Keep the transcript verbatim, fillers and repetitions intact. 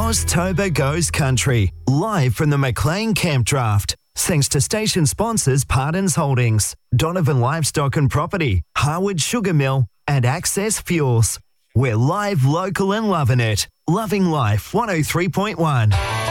Oztober Goes Country, live from the Maclean Camp Draft. Thanks to station sponsors Pardons Holdings, Donovan Livestock and Property, Harwood Sugar Mill, and Access Fuels. We're live, local and loving it. Loving Life one oh three point one.